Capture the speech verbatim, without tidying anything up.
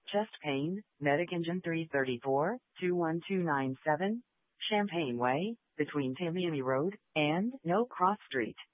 Chest pain, Medic Engine three thirty-four, two one two nine seven, Champaign Way, between Tamiami Road and No Cross Street.